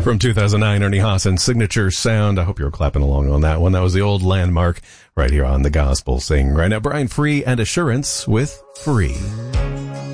From 2009, Ernie Haas Signature Sound. I hope you're clapping along on that one. That was the old landmark right here on The Gospel Sing. Right now, Brian Free and Assurance with Free.